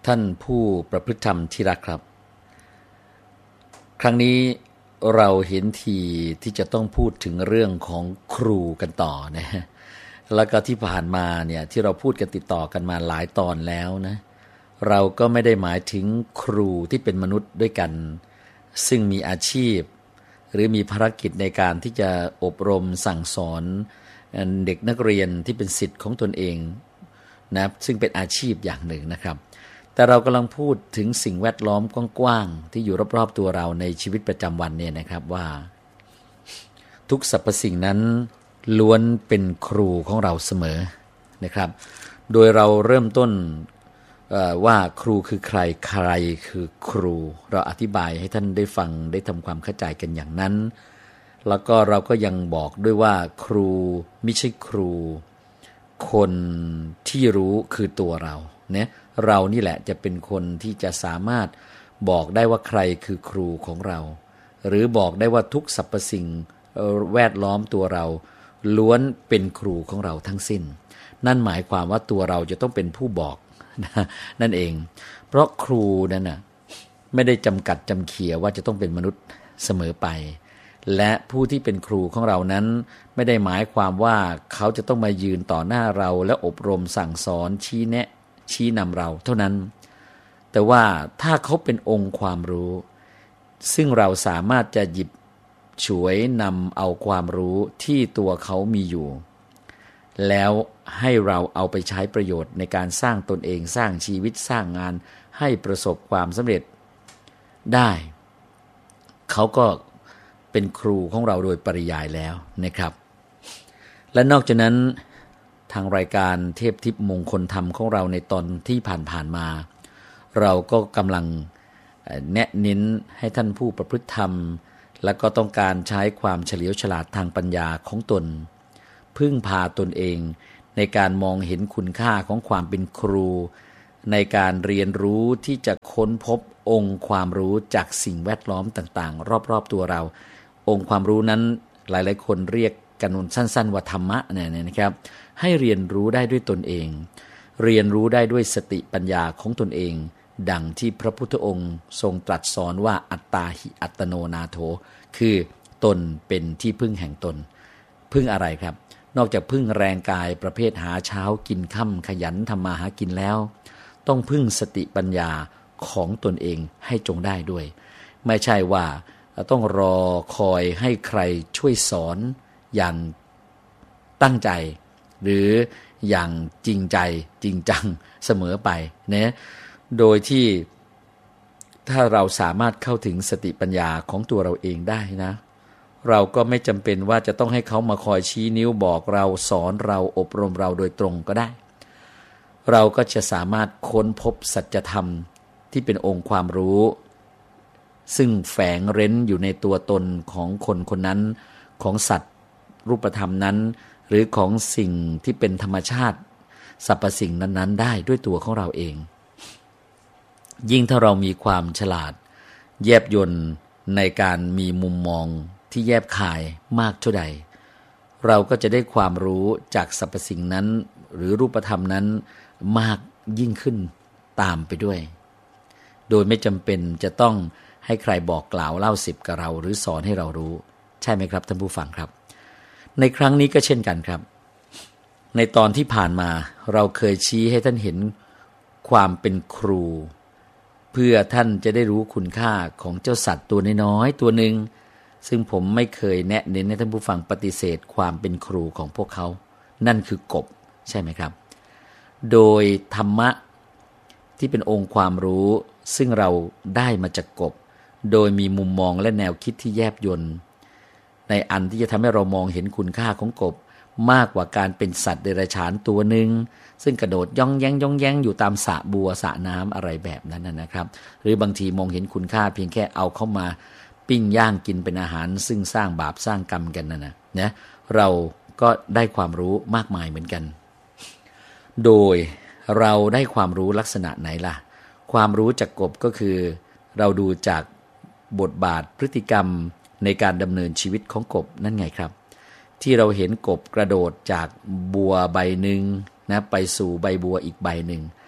ท่านผู้ประพฤติธรรมที่รักครับครั้งนี้เราเห็นทีที่จะต้องพูดถึงเรื่องของครูกันต่อนะแล้วก็ที่ผ่านมาเนี่ยที่เราพูดกันติดต่อกันมาหลายตอนแล้วนะเราก็ไม่ได้หมายถึงครูที่เป็นมนุษย์ด้วยกันซึ่งมีอาชีพหรือมีภารกิจในการที่จะอบรมสั่งสอนเด็กนักเรียนที่เป็นศิษย์ของตนเองนะซึ่งเป็นอาชีพอย่างหนึ่งนะครับแต่เรากำลังพูดถึงสิ่งแวดล้อมกว้างๆที่อยู่รอบๆตัวเราในชีวิตประจำวันเนี่ยนะครับว่าทุกสรรพสิ่งนั้นล้วนเป็นครูของเราเสมอนะครับโดยเราเริ่มต้นว่าครูคือใครใครคือครูเราอธิบายให้ท่านได้ฟังได้ทำความเข้าใจกันอย่างนั้นแล้วก็เราก็ยังบอกด้วยว่าครูไม่ใช่ครูคนที่รู้คือตัวเราเนี่ยเรานี่แหละจะเป็นคนที่จะสามารถบอกได้ว่าใครคือครูของเราหรือบอกได้ว่าทุกสรรพสิ่งแวดล้อมตัวเราล้วนเป็นครูของเราทั้งสิ้นนั่นหมายความว่าตัวเราจะต้องเป็นผู้บอกนั่นเองเพราะครูนั้นน่ะไม่ได้จำกัดจำเขียว่าจะต้องเป็นมนุษย์เสมอไปและผู้ที่เป็นครูของเรานั้นไม่ได้หมายความว่าเขาจะต้องมายืนต่อหน้าเราและอบรมสั่งสอนชี้แนะชี้นำเราเท่านั้นแต่ว่าถ้าเขาเป็นองค์ความรู้ซึ่งเราสามารถจะหยิบฉวยนำเอาความรู้ที่ตัวเขามีอยู่แล้วให้เราเอาไปใช้ประโยชน์ในการสร้างตนเองสร้างชีวิตสร้างงานให้ประสบความสำเร็จได้เขาก็เป็นครูของเราโดยปริยายแล้วนะครับและนอกจากนั้นทางรายการเทพทิพย์มงคลธรรมของเราในตอนที่ผ่านๆมาเราก็กำลังแนะเน้นให้ท่านผู้ประพฤติธรรมและก็ต้องการใช้ความเฉลียวฉลาดทางปัญญาของตนพึ่งพาตนเองในการมองเห็นคุณค่าของความเป็นครูในการเรียนรู้ที่จะค้นพบองค์ความรู้จากสิ่งแวดล้อมต่างๆรอบๆตัวเราองค์ความรู้นั้นหลายๆคนเรียกกันสั้นๆว่าธรรมะเนี่ยนะครับให้เรียนรู้ได้ด้วยตนเองเรียนรู้ได้ด้วยสติปัญญาของตนเองดังที่พระพุทธองค์ทรงตรัสสอนว่าอัตตาหิอัตโนนาโถคือตนเป็นที่พึ่งแห่งตนพึ่งอะไรครับนอกจากพึ่งแรงกายประเภทหาเช้ากินค่ำขยันทำมาหากินแล้วต้องพึ่งสติปัญญาของตนเองให้จงได้ด้วยไม่ใช่ว่าต้องรอคอยให้ใครช่วยสอนอย่างตั้งใจหรืออย่างจริงใจจริงจังเสมอไปนะโดยที่ถ้าเราสามารถเข้าถึงสติปัญญาของตัวเราเองได้นะเราก็ไม่จำเป็นว่าจะต้องให้เขามาคอยชี้นิ้วบอกเราสอนเราอบรมเราโดยตรงก็ได้เราก็จะสามารถค้นพบสัจธรรมที่เป็นองค์ความรู้ซึ่งแฝงเร้นอยู่ในตัวตนของคนคนนั้นของสัตว์รูปธรรมนั้นหรือของสิ่งที่เป็นธรรมชาติสรรพสิ่งนั้นๆได้ด้วยตัวของเราเองยิ่งถ้าเรามีความฉลาดแยบยลในการมีมุมมองที่แยบคายมากเท่าใดเราก็จะได้ความรู้จากสรรพสิ่งนั้นหรือรูปธรรมนั้นมากยิ่งขึ้นตามไปด้วยโดยไม่จำเป็นจะต้องให้ใครบอกกล่าวเล่าสิบกับเราหรือสอนให้เรารู้ใช่ไหมครับท่านผู้ฟังครับในครั้งนี้ก็เช่นกันครับในตอนที่ผ่านมาเราเคยชี้ให้ท่านเห็นความเป็นครูเพื่อท่านจะได้รู้คุณค่าของเจ้าสัตว์ตัวน้อยๆตัวหนึ่งซึ่งผมไม่เคยแนะเน้นให้ท่านผู้ฟังปฏิเสธความเป็นครูของพวกเขานั่นคือกบใช่ไหมครับโดยธรรมะที่เป็นองค์ความรู้ซึ่งเราได้มาจากกบโดยมีมุมมองและแนวคิดที่แยบยลในอันที่จะทำให้เรามองเห็นคุณค่าของกบมากกว่าการเป็นสัตว์เดรัจฉานตัวหนึ่งซึ่งกระโดดย่องแย้งอยู่ตามสระบัวสระน้ำอะไรแบบนั้นนะครับหรือบางทีมองเห็นคุณค่าเพียงแค่เอาเข้ามาปิ้งย่างกินเป็นอาหารซึ่งสร้างบาปสร้างกรรมกันนะเราก็ได้ความรู้มากมายเหมือนกันโดยเราได้ความรู้ลักษณะไหนล่ะความรู้จากกบก็คือเราดูจากบทบาทพฤติกรรมในการดำเนินชีวิตของกบนั่นไงครับที่เราเห็นกบกระโดดจากบัวใบหนึ่งนะไปสู่ใบบัวอีกใบหนึ่ง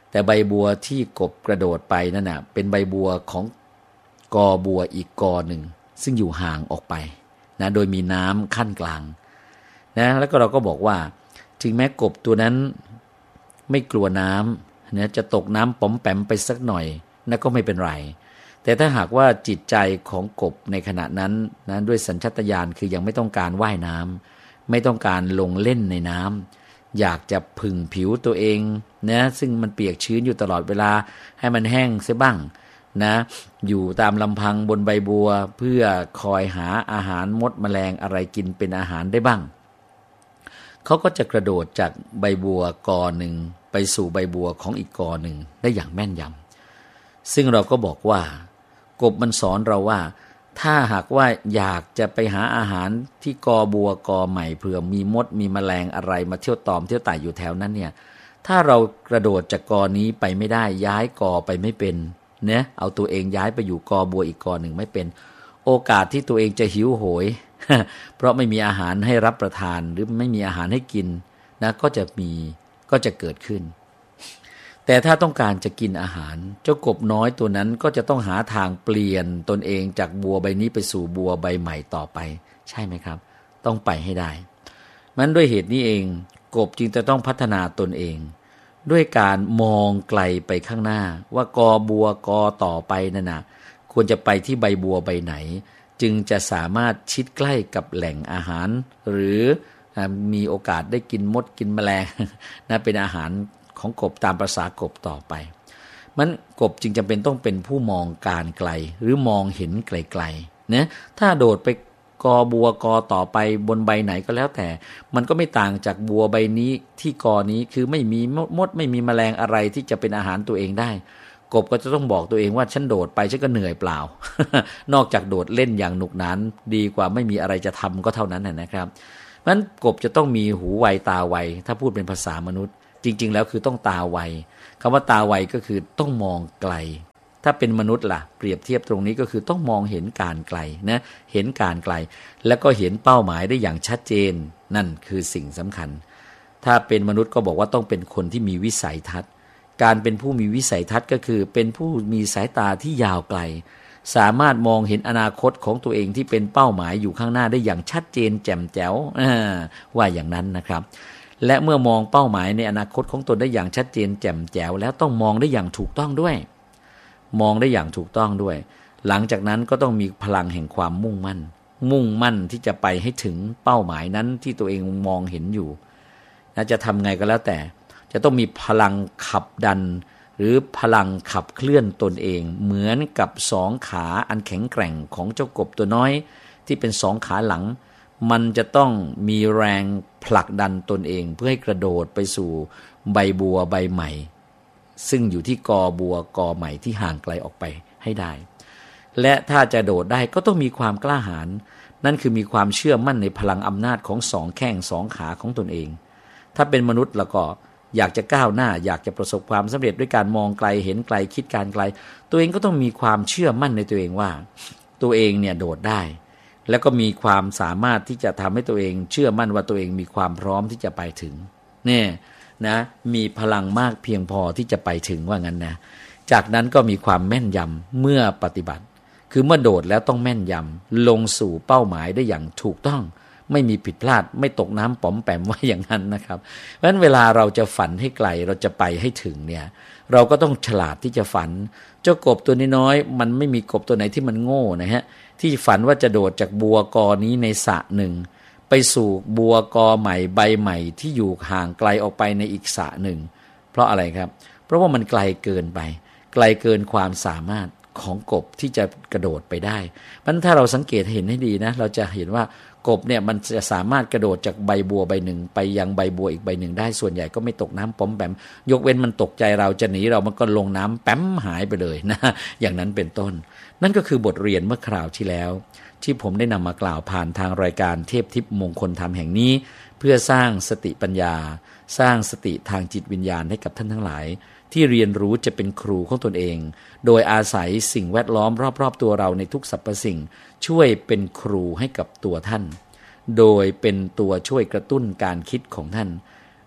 แต่ใบบัวที่กบกระโดดไปนั่นน่ะเป็นใบบัวของกอบัวอีกกอหนึ่งซึ่งอยู่ห่างออกไปนะโดยมีน้ำขั้นกลางนะแล้วก็เราก็บอกว่าถึงแม้กบตัวนั้นไม่กลัวน้ำนะจะตกน้ำป๋อมแปมไปสักหน่อยนะก็ไม่เป็นไรแต่ถ้าหากว่าจิตใจของกบในขณะนั้นนะด้วยสัญชาตญาณคือยังไม่ต้องการว่ายน้ำไม่ต้องการลงเล่นในน้ำอยากจะผึ่งผิวตัวเองนะซึ่งมันเปียกชื้นอยู่ตลอดเวลาให้มันแห้งเสียบ้างนะอยู่ตามลำพังบนใบบัวเพื่อคอยหาอาหารมดแมลงอะไรกินเป็นอาหารได้บ้างเขาก็จะกระโดดจากใบบัวกอหนึ่งไปสู่ใบบัวของอีกกอหนึ่งได้อย่างแม่นยำซึ่งเราก็บอกว่ากบมันสอนเราว่าถ้าหากว่าอยากจะไปหาอาหารที่กอบัวกอใหม่เผื่อมีมดมีแมลงอะไรมาเที่ยวตอมเที่ยวไต่อยู่แถวนั้นเนี่ยถ้าเรากระโดดจากกอนี้ไปไม่ได้ย้ายกอไปไม่เป็นเนี่ยเอาตัวเองย้ายไปอยู่กอบัวอีกกอหนึ่งไม่เป็นโอกาสที่ตัวเองจะหิวโหย เพราะไม่มีอาหารให้รับประทานหรือไม่มีอาหารให้กินนะก็จะเกิดขึ้นแต่ถ้าต้องการจะกินอาหารเจ้ากบน้อยตัวนั้นก็จะต้องหาทางเปลี่ยนตนเองจากบัวใบนี้ไปสู่บัวใบใหม่ต่อไปใช่ไหมครับต้องไปให้ได้มันด้วยเหตุนี้เองกบจึงจะต้องพัฒนาตนเองด้วยการมองไกลไปข้างหน้าว่ากอบัวกอต่อไปนั่นนะควรจะไปที่ใบบัวใบไหนจึงจะสามารถชิดใกล้กับแหล่งอาหารหรือมีโอกาสได้กินมดกินแมลงนะเป็นอาหารของกบตามประสากบต่อไปมันกบจึงจำเป็นต้องเป็นผู้มองการไกลหรือมองเห็นไกลๆนะถ้าโดดไปกอบัวกอต่อไปบนใบไหนก็แล้วแต่มันก็ไม่ต่างจากบัวใบนี้ที่กอนี้คือไม่มีมดไม่มีแมลงอะไรที่จะเป็นอาหารตัวเองได้กบก็จะต้องบอกตัวเองว่าฉันโดดไปฉันก็เหนื่อยเปล่า นอกจากโดดเล่นอย่างหนุกหนานดีกว่าไม่มีอะไรจะทำก็เท่านั้นนะครับเพราะฉะนั้นกบจะต้องมีหูไวตาไวถ้าพูดเป็นภาษามนุษย์จริงๆแล้วคือต้องตาไวคำว่าตาไวก็คือต้องมองไกลถ้าเป็นมนุษย์ล่ะเปรียบเทียบตรงนี้ก็คือต้องมองเห็นการไกลนะเห็นการไกลแล้วก็เห็นเป้าหมายได้อย่างชัดเจนนั่นคือสิ่งสำคัญถ้าเป็นมนุษย์ก็บอกว่าต้องเป็นคนที่มีวิสัยทัศน์การเป็นผู้มีวิสัยทัศน์ก็คือเป็นผู้มีสายตาที่ยาวไกลสามารถมองเห็นอนาคตของตัวเองที่เป็นเป้าหมายอยู่ข้างหน้าได้อย่างชัดเจนแจ่มแจ๋วว่าอย่างนั้นนะครับและเมื่อมองเป้าหมายในอนาคตของตนได้อย่างชัดเจนแจ่มแจ๋วแล้วต้องมองได้อย่างถูกต้องด้วยมองได้อย่างถูกต้องด้วยหลังจากนั้นก็ต้องมีพลังแห่งความมุ่งมั่นที่จะไปให้ถึงเป้าหมายนั้นที่ตัวเองมองเห็นอยู่จะทำไงก็แล้วแต่จะต้องมีพลังขับดันหรือพลังขับเคลื่อนตนเองเหมือนกับสองขาอันแข็งแกร่งของเจ้ากบตัวน้อยที่เป็นสองขาหลังมันจะต้องมีแรงผลักดันตนเองเพื่อให้กระโดดไปสู่ใบบัวใบใหม่ซึ่งอยู่ที่กอบัวกอใหม่ที่ห่างไกลออกไปให้ได้และถ้าจะโดดได้ก็ต้องมีความกล้าหาญนั่นคือมีความเชื่อมั่นในพลังอำนาจของสองแข้งสองขาของตนเองถ้าเป็นมนุษย์แล้วก็อยากจะก้าวหน้าอยากจะประสบความสำเร็จด้วยการมองไกลเห็นไกลคิดการไกลตัวเองก็ต้องมีความเชื่อมั่นในตัวเองว่าตัวเองเนี่ยโดดได้แล้วก็มีความสามารถที่จะทำให้ตัวเองเชื่อมั่นว่าตัวเองมีความพร้อมที่จะไปถึงเนี่ยนะมีพลังมากเพียงพอที่จะไปถึงว่างั้นนะจากนั้นก็มีความแม่นยำเมื่อปฏิบัติคือเมื่อโดดแล้วต้องแม่นยำลงสู่เป้าหมายได้อย่างถูกต้องไม่มีผิดพลาดไม่ตกน้ำป๋อมแปมว่าอย่างนั้นนะครับเพราะฉะนั้นเวลาเราจะฝันให้ไกลเราจะไปให้ถึงเนี่ยเราก็ต้องฉลาดที่จะฝันเจ้ากบตัวน้อยๆมันไม่มีกบตัวไหนที่มันโง่นะฮะที่ฝันว่าจะโดดจากบัวกอนี้ในสระหนึ่งไปสู่บัวกอใหม่ใบใหม่ที่อยู่ห่างไกลออกไปในอีกสระหนึ่งเพราะอะไรครับเพราะว่ามันไกลเกินไปไกลเกินความสามารถของกบที่จะกระโดดไปได้เพราะฉะนั้นถ้าเราสังเกตเห็นให้ดีนะเราจะเห็นว่ากบเนี่ยมันจะสามารถกระโดดจากใบบัวใบหนึ่งไปยังใบบัวอีกใบหนึ่งได้ส่วนใหญ่ก็ไม่ตกน้ำป๋อมแปมยกเว้นมันตกใจเราจะหนีเรามันก็ลงน้ำแป๊มหายไปเลยนะอย่างนั้นเป็นต้นนั่นก็คือบทเรียนเมื่อคราวที่แล้วที่ผมได้นำมากล่าวผ่านทางรายการเทพทิพย์มงคลธรรมแห่งนี้เพื่อสร้างสติปัญญาสร้างสติทางจิตวิญญาณให้กับท่านทั้งหลายที่เรียนรู้จะเป็นครูของตนเองโดยอาศัยสิ่งแวดล้อมรอบๆตัวเราในทุกสรรพสิ่งช่วยเป็นครูให้กับตัวท่านโดยเป็นตัวช่วยกระตุ้นการคิดของท่าน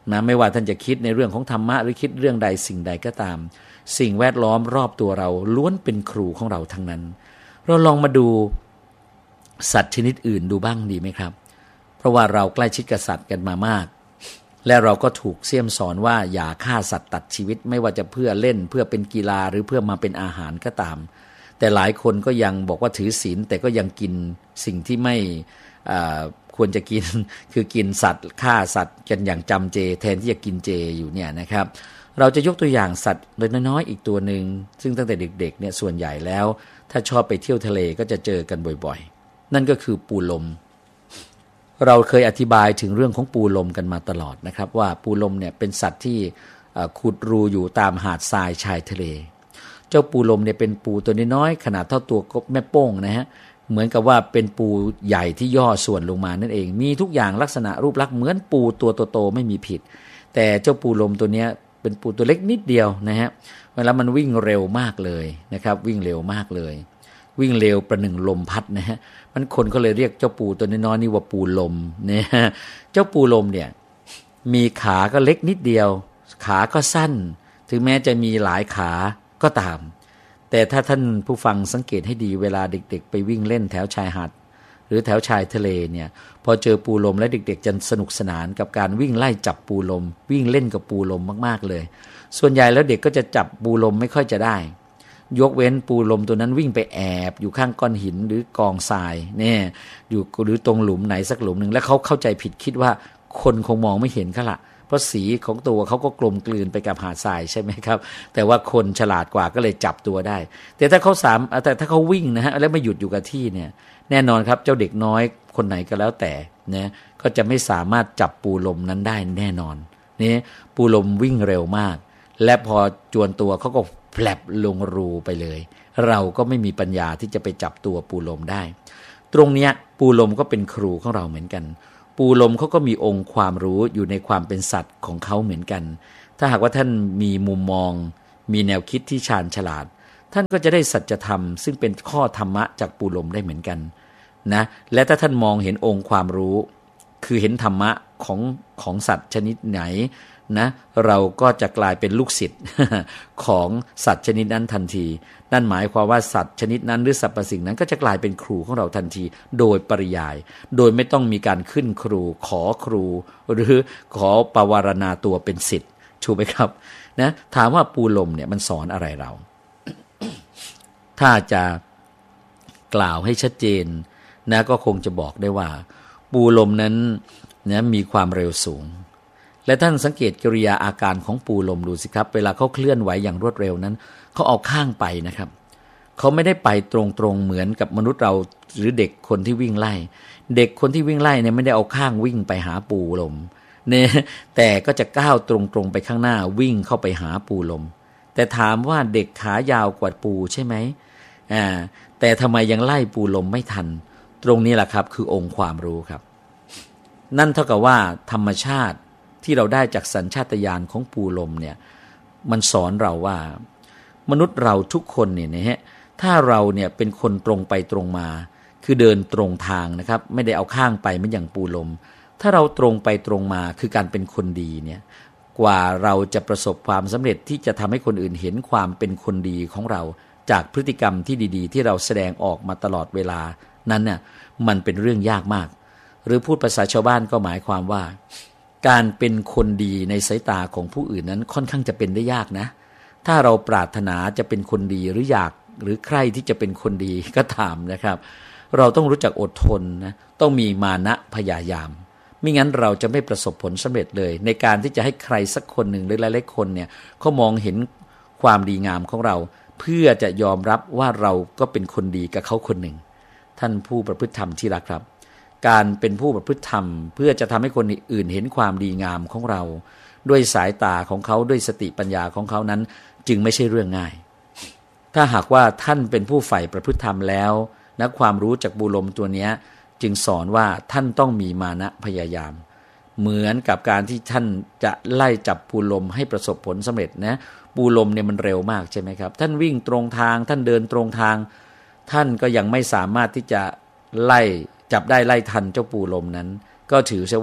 นะไม่ว่าท่านจะคิดในเรื่องของธรรมะหรือคิดเรื่องใดสิ่งใดก็ตามสิ่งแวดล้อมรอบตัวเราล้วนเป็นครูของเราทั้งนั้นเราลองมาดูสัตว์ชนิดอื่นดูบ้างดีไหมครับเพราะว่าเราใกล้ชิดกับสัตว์กันมามากและเราก็ถูกเสี่ยมสอนว่าอย่าฆ่าสัตว์ตัดชีวิตไม่ว่าจะเพื่อเล่นเพื่อเป็นกีฬาหรือเพื่อมาเป็นอาหารก็ตามแต่หลายคนก็ยังบอกว่าถือศีลแต่ก็ยังกินสิ่งที่ไม่ควรจะกินคือกินสัตว์ฆ่าสัตว์กันอย่างจำเจแทนที่จะกินเจอยู่เนี่ยนะครับเราจะยกตัวอย่างสัตว์น้อยๆอีกตัวหนึ่งซึ่งตั้งแต่เด็กๆเนี่ยส่วนใหญ่แล้วถ้าชอบไปเที่ยวทะเลก็จะเจอกันบ่อยๆนั่นก็คือปูลมเราเคยอธิบายถึงเรื่องของปูลมกันมาตลอดนะครับว่าปูลมเนี่ยเป็นสัตว์ที่ขุดรูอยู่ตามหาดทรายชายทะเลเจ้าปูลมเนี่ยเป็นปูตัวน้อยๆขนาดเท่าตัวกบแม่โป้งนะฮะเหมือนกับว่าเป็นปูใหญ่ที่ย่อส่วนลงมานั่นเองมีทุกอย่างลักษณะรูปลักษณ์เหมือนปูตัวโตๆไม่มีผิดแต่เจ้าปูลมตัวเนี้ยเป็นปูตัวเล็กนิดเดียวนะฮะเวลามันวิ่งเร็วมากเลยนะครับวิ่งเร็วมากเลยวิ่งเร็วประหนึ่งลมพัดนะฮะมันคนก็เลยเรียกเจ้าปูตัวน้อยๆนี่ว่าปูลมเนี่ยเจ้าปูลมเนี่ยมีขาก็เล็กนิดเดียวขาก็สั้นถึงแม้จะมีหลายขาก็ตามแต่ถ้าท่านผู้ฟังสังเกตให้ดีเวลาเด็กๆไปวิ่งเล่นแถวชายหาดหรือแถวชายทะเลเนี่ยพอเจอปูลมและเด็กๆจะสนุกสนานกับการวิ่งไล่จับปูลมวิ่งเล่นกับปูลมมากๆเลยส่วนใหญ่แล้วเด็กก็จะจับปูลมไม่ค่อยจะได้ยกเว้นปูลมตัวนั้นวิ่งไปแอบอยู่ข้างก้อนหินหรือกองทรายเนี่ยอยู่หรือตรงหลุมไหนสักหลุมหนึ่งแล้วเขาเข้าใจผิดคิดว่าคนคงมองไม่เห็นเขาละเพราะสีของตัวเขาก็กลมกลืนไปกับหาดทรายใช่ไหมครับแต่ว่าคนฉลาดกว่าก็เลยจับตัวได้แต่ถ้าเขาวิ่งนะฮะแล้วไม่หยุดอยู่กับที่เนี่ยแน่นอนครับเจ้าเด็กน้อยคนไหนก็แล้วแต่นะก็จะไม่สามารถจับปูลมนั้นได้แน่นอนนี่ปูลมวิ่งเร็วมากและพอจวนตัวเขาก็แผลบลงรูไปเลยเราก็ไม่มีปัญญาที่จะไปจับตัวปูลมได้ตรงเนี้ยปูลมก็เป็นครูของเราเหมือนกันปูลมเขาก็มีองค์ความรู้อยู่ในความเป็นสัตว์ของเขาเหมือนกันถ้าหากว่าท่านมีมุมมองมีแนวคิดที่ชาญฉลาดท่านก็จะได้สัจธรรมซึ่งเป็นข้อธรรมะจากปูลมได้เหมือนกันนะและถ้าท่านมองเห็นองค์ความรู้คือเห็นธรรมะของสัตว์ชนิดไหนนะเราก็จะกลายเป็นลูกศิษย์ของสัตว์ชนิดนั้นทันทีนั่นหมายความว่าสัตว์ชนิดนั้นหรือสรรพสิ่งนั้นก็จะกลายเป็นครูของเราทันทีโดยปริยายโดยไม่ต้องมีการขึ้นครูขอครูหรือขอปวารณาตัวเป็นศิษย์ถูกไหมครับนะถามว่าปูลมเนี่ยมันสอนอะไรเรา ถ้าจะกล่าวให้ชัดเจนนะก็คงจะบอกได้ว่าปูลมนั้นนะมีความเร็วสูงและท่านสังเกตกิริยาอาการของปูลมดูสิครับเวลาเขาเคลื่อนไหวอย่างรวดเร็วนั้นเขาเอาข้างไปนะครับเขาไม่ได้ไปตรงๆเหมือนกับมนุษย์เราหรือเด็กคนที่วิ่งไล่เด็กคนที่วิ่งไล่เนี่ยไม่ได้เอาข้างวิ่งไปหาปูลมเนี่ยแต่ก็จะก้าวตรงๆไปข้างหน้าวิ่งเข้าไปหาปูลมแต่ถามว่าเด็กขายาวกว่าปูใช่ไหมแต่ทำไมยังไล่ปูลมไม่ทันตรงนี้แหละครับคือองค์ความรู้ครับนั่นเท่ากับว่าธรรมชาติที่เราได้จากสัญชาตญาณของปูลมเนี่ยมันสอนเราว่ามนุษย์เราทุกคนเนี่ยนะฮะถ้าเราเนี่ยเป็นคนตรงไปตรงมาคือเดินตรงทางนะครับไม่ได้เอาข้างไปเหมือนอย่างปูลมถ้าเราตรงไปตรงมาคือการเป็นคนดีเนี่ยกว่าเราจะประสบความสำเร็จที่จะทำให้คนอื่นเห็นความเป็นคนดีของเราจากพฤติกรรมที่ดีๆที่เราแสดงออกมาตลอดเวลานั้นเนี่ยมันเป็นเรื่องยากมากหรือพูดภาษาชาวบ้านก็หมายความว่าการเป็นคนดีในสายตาของผู้อื่นนั้นค่อนข้างจะเป็นได้ยากนะถ้าเราปรารถนาจะเป็นคนดีหรืออยากหรือใครที่จะเป็นคนดีก็ตามนะครับเราต้องรู้จักอดทนนะต้องมีมานะพยายามไม่งั้นเราจะไม่ประสบผลสำเร็จเลยในการที่จะให้ใครสักคนหนึ่งหรือหลายๆคนเนี่ยเขามองเห็นความดีงามของเราเพื่อจะยอมรับว่าเราก็เป็นคนดีกับเขาคนหนึ่งท่านผู้ประพฤติธรรมที่รักครับการเป็นผู้ประพฤติธรรมเพื่อจะทำให้คนอื่นเห็นความดีงามของเราด้วยสายตาของเขาด้วยสติปัญญาของเขานั้นจึงไม่ใช่เรื่องง่ายถ้าหากว่าท่านเป็นผู้ใฝ่ประพฤติธรรมแล้วนะความรู้จากปูลมตัวนี้จึงสอนว่าท่านต้องมีมานะพยายามเหมือนกับการที่ท่านจะไล่จับปูลมให้ประสบผลสำเร็จนะปูลมเนี่ยมันเร็วมากใช่ไหมครับท่านวิ่งตรงทางท่านเดินตรงทางท่านก็ยังไม่สามารถที่จะจับได้ไล่ทันเจ้าปูลมนั้นก็ถือซะว่า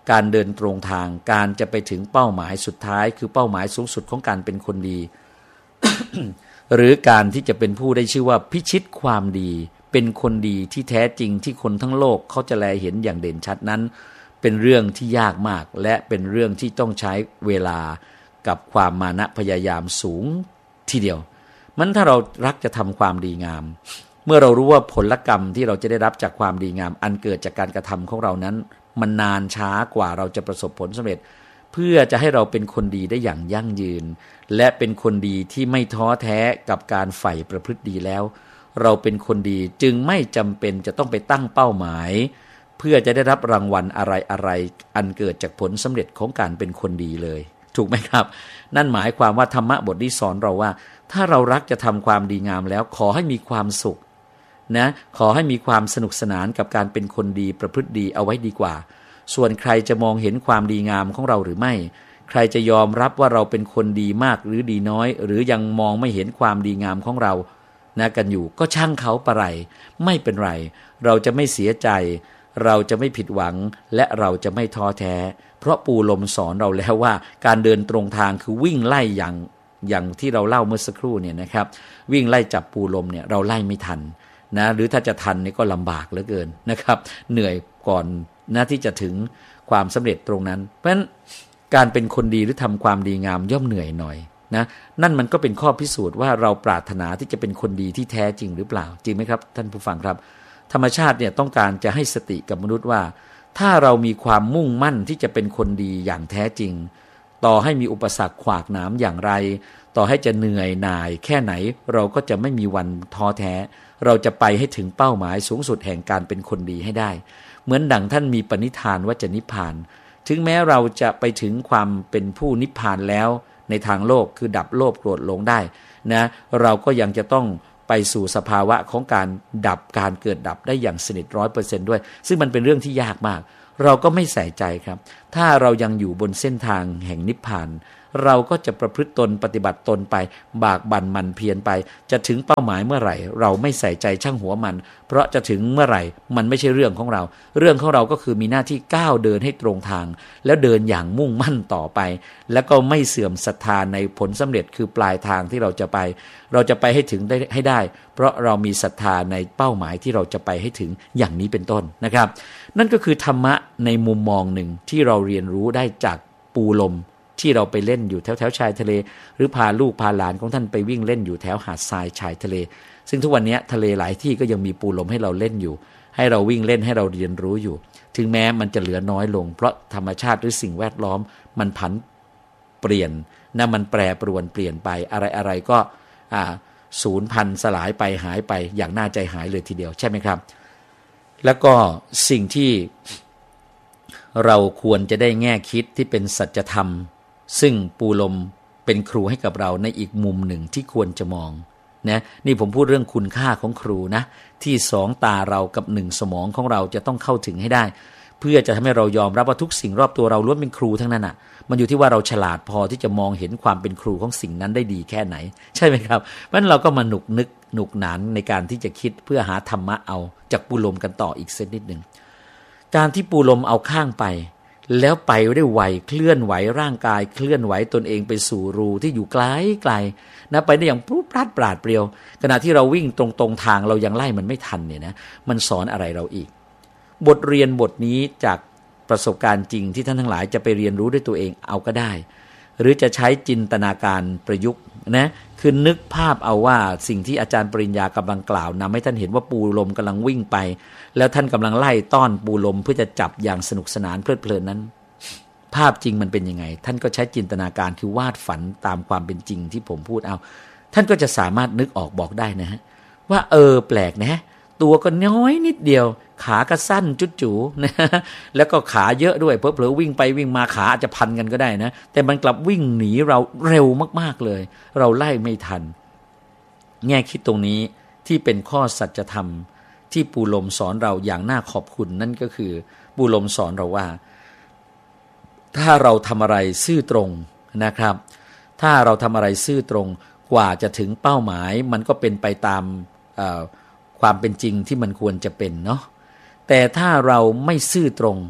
การเดินตรงทางการจะไปถึงเป้าหมายสุดท้ายคือเป้าหมายสูงสุดของการเป็นคนดี หรือการที่จะเป็นผู้ได้ชื่อว่าพิชิตความดีเป็นคนดีที่แท้จริงที่คนทั้งโลกเขาจะแลเห็นอย่างเด่นชัดนั้นเป็นเรื่องที่ยากมากและเป็นเรื่องที่ต้องใช้เวลากับความมานะพยายามสูงทีเดียวมันถ้าเรารักจะทำความดีงามเมื่อเรารู้ว่าผลกรรมที่เราจะได้รับจากความดีงามอันเกิดจากการกระทำของเรานั้นมันนานช้ากว่าเราจะประสบผลสำเร็จเพื่อจะให้เราเป็นคนดีได้อย่างยั่งยืนและเป็นคนดีที่ไม่ท้อแท้กับการใฝ่ประพฤติดีแล้วเราเป็นคนดีจึงไม่จำเป็นจะต้องไปตั้งเป้าหมายเพื่อจะได้รับรางวัลอะไรๆอันเกิดจากผลสำเร็จของการเป็นคนดีเลยถูกไหมครับนั่นหมายความว่าธรรมะบทนี้สอนเราว่าถ้าเรารักจะทำความดีงามแล้วขอให้มีความสุขนะขอให้มีความสนุกสนานกับการเป็นคนดีประพฤติดีเอาไว้ดีกว่าส่วนใครจะมองเห็นความดีงามของเราหรือไม่ใครจะยอมรับว่าเราเป็นคนดีมากหรือดีน้อยหรือยังมองไม่เห็นความดีงามของเรานะกันอยู่ก็ช่างเขาปะไรไม่เป็นไรเราจะไม่เสียใจเราจะไม่ผิดหวังและเราจะไม่ท้อแท้เพราะปู่ลมสอนเราแล้วว่าการเดินตรงทางคือวิ่งไล่อย่างที่เราเล่าเมื่อสักครู่เนี่ยนะครับวิ่งไล่จับปู่ลมเนี่ยเราไล่ไม่ทันนะหรือถ้าจะทันนี่ก็ลำบากเหลือเกินนะครับเหนื่อยก่อนนะที่จะถึงความสำเร็จตรงนั้นเพราะฉะนั้นการเป็นคนดีหรือทำความดีงามย่อมเหนื่อยหน่อยนะนั่นมันก็เป็นข้อพิสูจน์ว่าเราปรารถนาที่จะเป็นคนดีที่แท้จริงหรือเปล่าจริงไหมครับท่านผู้ฟังครับธรรมชาติเนี่ยต้องการจะให้สติกับมนุษย์ว่าถ้าเรามีความมุ่งมั่นที่จะเป็นคนดีอย่างแท้จริงต่อให้มีอุปสรรคขวากหนามอย่างไรต่อให้จะเหนื่อยหน่ายแค่ไหนเราก็จะไม่มีวันท้อแท้เราจะไปให้ถึงเป้าหมายสูงสุดแห่งการเป็นคนดีให้ได้เหมือนดั่งท่านมีปณิธานว่าจะนิพพานถึงแม้เราจะไปถึงความเป็นผู้นิพพานแล้วในทางโลกคือดับโลภโกรธหลงได้นะเราก็ยังจะต้องไปสู่สภาวะของการดับการเกิดดับได้อย่างสนิท 100% ด้วยซึ่งมันเป็นเรื่องที่ยากมากเราก็ไม่ใส่ใจครับถ้าเรายังอยู่บนเส้นทางแห่งนิพพานเราก็จะประพฤติตนปฏิบัติตนไปบากบั่นมันเพียรไปจะถึงเป้าหมายเมื่อไหร่เราไม่ใส่ใจช่างหัวมันเพราะจะถึงเมื่อไหร่มันไม่ใช่เรื่องของเราเรื่องของเราก็คือมีหน้าที่ก้าวเดินให้ตรงทางแล้วเดินอย่างมุ่งมั่นต่อไปแล้วก็ไม่เสื่อมศรัทธาในผลสำเร็จคือปลายทางที่เราจะไปให้ถึงได้ให้ได้เพราะเรามีศรัทธาในเป้าหมายที่เราจะไปให้ถึงอย่างนี้เป็นต้นนะครับนั่นก็คือธรรมะในมุมมองหนึ่งที่เราเรียนรู้ได้จากปูลมที่เราไปเล่นอยู่แถวชายทะเลหรือพาลูกพาหลานของท่านไปวิ่งเล่นอยู่แถวหาดทรายชายทะเลซึ่งทุกวันนี้ทะเลหลายที่ก็ยังมีปูลมให้เราเล่นอยู่ให้เราวิ่งเล่นให้เราเรียนรู้อยู่ถึงแม้มันจะเหลือน้อยลงเพราะธรรมชาติหรือสิ่งแวดล้อมมันผันเปลี่ยนนะมันแปรปรวนเปลี่ยนไปอะไรก็สูญพันธุ์สลายไปหายไปอย่างน่าใจหายเลยทีเดียวใช่ไหมครับแล้วก็สิ่งที่เราควรจะได้แง่คิดที่เป็นสัจธรรมซึ่งปูลมเป็นครูให้กับเราในอีกมุมหนึ่งที่ควรจะมองนะนี่ผมพูดเรื่องคุณค่าของครูนะที่สองตาเรากับหนึ่งสมองของเราจะต้องเข้าถึงให้ได้เพื่อจะทำให้เรายอมรับว่าทุกสิ่งรอบตัวเราล้วนเป็นครูทั้งนั้นอ่ะมันอยู่ที่ว่าเราฉลาดพอที่จะมองเห็นความเป็นครูของสิ่งนั้นได้ดีแค่ไหนใช่ไหมครับเพราะฉะนั้นเราก็มาหนุกหนานในการที่จะคิดเพื่อหาธรรมะเอาจากปูลมกันต่ออีกสักนิดหนึ่งการที่ปูลมเอาข้างไปแล้วไปได้ไวเคลื่อนไหวร่างกายเคลื่อนไหวตนเองไปสู่รูที่อยู่ไกลๆนะไปได้อย่างปราดเปรียวขณะที่เราวิ่งตรงทางเรายังไล่มันไม่ทันเนี่ยนะมันสอนอะไรเราอีกบทเรียนบทนี้จากประสบการณ์จริงที่ท่านทั้งหลายจะไปเรียนรู้ด้วยตัวเองเอาก็ได้หรือจะใช้จินตนาการประยุกต์นะคือนึกภาพเอาว่าสิ่งที่อาจารย์ปริญญากำลังกล่าวนำให้ท่านเห็นว่าปูลมกำลังวิ่งไปแล้วท่านกำลังไล่ต้อนปูลมเพื่อจะจับอย่างสนุกสนานเพลิดเพลินนั้นภาพจริงมันเป็นยังไงท่านก็ใช้จินตนาการคือวาดฝันตามความเป็นจริงที่ผมพูดเอาท่านก็จะสามารถนึกออกบอกได้นะฮะว่าแปลกนะตัวก็น้อยนิดเดียวขาก็สั้นจุดจูนะแล้วก็ขาเยอะด้วยเผลอๆวิ่งไปวิ่งมาขาอาจจะพันกันก็ได้นะแต่มันกลับวิ่งหนีเราเร็วมากๆเลยเราไล่ไม่ทันแง่คิดตรงนี้ที่เป็นข้อสัจธรรมที่ปูลมสอนเราอย่างน่าขอบคุณนั่นก็คือปูลมสอนเราว่าถ้าเราทำอะไรซื่อตรงนะครับถ้าเราทำอะไรซื่อตรงกว่าจะถึงเป้าหมายมันก็เป็นไปตามความเป็นจริงที่มันควรจะเป็นเนาะแต่ถ้าเราไม่ซื่อตรง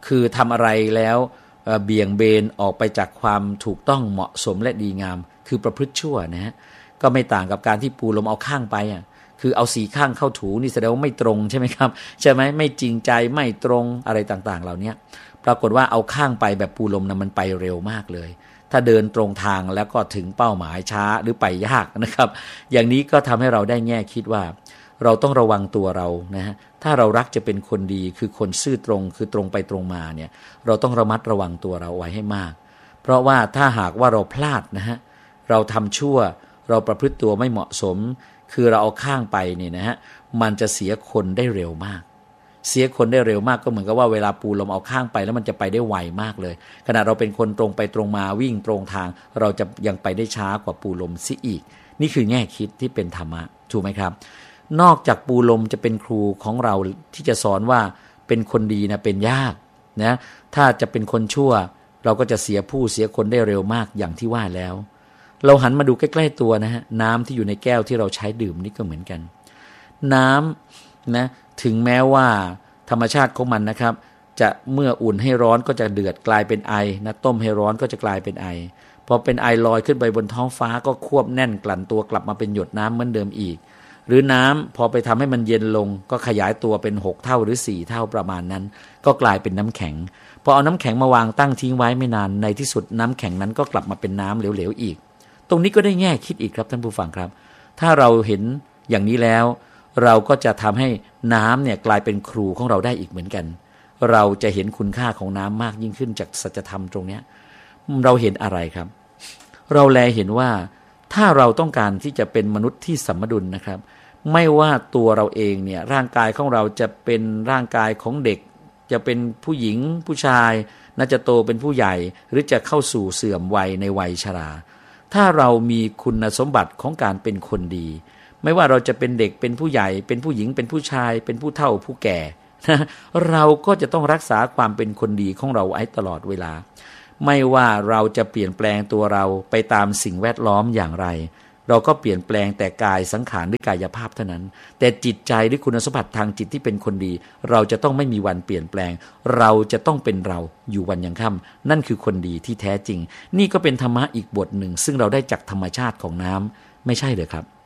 คือทำอะไรแล้วเบี่ยงเบนออกไปจากความถูกต้องเหมาะสมและดีงามคือประพฤติชั่วนะฮะก็ไม่ต่างกับการที่ปูลมเอาข้างไปคือเอาสีข้างเข้าถูนี่แสดงว่าไม่ตรงใช่ไหมครับใช่ไหมไม่จริงใจไม่ตรงอะไรต่างๆเหล่านี้ปรากฏว่าเอาข้างไปแบบปูลมนะมันไปเร็วมากเลยถ้าเดินตรงทางแล้วก็ถึงเป้าหมายช้าหรือไปยากนะครับอย่างนี้ก็ทำให้เราได้แง่คิดว่าเราต้องระวังตัวเรานะฮะถ้าเรารักจะเป็นคนดีคือคนซื่อตรงคือตรงไปตรงมาเนี่ยเราต้องระมัดระวังตัวเราไว้ให้มากเพราะว่าถ้าหากว่าเราพลาดนะฮะเราทำชั่วเราประพฤติตัวไม่เหมาะสมคือเราเอาข้างไปเนี่ยนะฮะมันจะเสียคนได้เร็วมากเสียคนได้เร็วมากก็เหมือนกับว่าเวลาปูลมเอาข้างไปแล้วมันจะไปได้ไวมากเลยขณะเราเป็นคนตรงไปตรงมาวิ่งตรงทางเราจะยังไปได้ช้ากว่าปูลมซิอีกนี่คือแง่คิดที่เป็นธรรมะถูกไหมครับนอกจากปูลมจะเป็นครูของเราที่จะสอนว่าเป็นคนดีนะเป็นยากนะถ้าจะเป็นคนชั่วเราก็จะเสียผู้เสียคนได้เร็วมากอย่างที่ว่าแล้วเราหันมาดูใกล้ๆตัวนะฮะน้ำที่อยู่ในแก้วที่เราใช้ดื่มนี่ก็เหมือนกันน้ำนะถึงแม้ว่าธรรมชาติของมันนะครับจะเมื่ออุ่นให้ร้อนก็จะเดือดกลายเป็นไอนะต้มให้ร้อนก็จะกลายเป็นไอพอเป็นไอลอยขึ้นไปบนท้องฟ้าก็ควบแน่นกลั่นตัวกลับมาเป็นหยดน้ำเหมือนเดิมอีกหรือน้ำพอไปทำให้มันเย็นลงก็ขยายตัวเป็น6เท่าหรือ4เท่าประมาณนั้นก็กลายเป็นน้ำแข็งพอเอาน้ำแข็งมาวางตั้งทิ้งไว้ไม่นานในที่สุดน้ำแข็งนั้นก็กลับมาเป็นน้ำเหลวๆอีกตรงนี้ก็ได้แง่คิดอีกครับท่านผู้ฟังครับถ้าเราเห็นอย่างนี้แล้วเราก็จะทำให้น้ำเนี่ยกลายเป็นครูของเราได้อีกเหมือนกันเราจะเห็นคุณค่าของน้ำมากยิ่งขึ้นจากสัจธรรมตรงนี้เราเห็นอะไรครับเราแลเห็นว่าถ้าเราต้องการที่จะเป็นมนุษย์ที่สมดุลนะครับไม่ว่าตัวเราเองเนี่ยร่างกายของเราจะเป็นร่างกายของเด็กจะเป็นผู้หญิงผู้ชายน่าจะโตเป็นผู้ใหญ่หรือจะเข้าสู่เสื่อมวัยในวัยชราถ้าเรามีคุณสมบัติของการเป็นคนดีไม่ว่าเราจะเป็นเด็กเป็นผู้ใหญ่เป็นผู้หญิงเป็นผู้ชายเป็นผู้เฒ่าผู้แก่เราก็จะต้องรักษาความเป็นคนดีของเราไว้ตลอดเวลาไม่ว่าเราจะเปลี่ยนแปลงตัวเราไปตามสิ่งแวดล้อมอย่างไรเราก็เปลี่ยนแปลงแต่กายสังขารหรือกายภาพเท่านั้นแต่จิตใจหรือคุณสมบัติทางจิตที่เป็นคนดีเราจะต้องไม่มีวันเปลี่ยนแปลงเราจะต้องเป็นเราอยู่วันยังค่ำนั่นคือคนดีที่แท้จริงนี่ก็เป็นธรรมะอีกบทหนึ่งซึ่งเราได้จากธรรมชาติของน้ำไม่ใช่เหรอครับ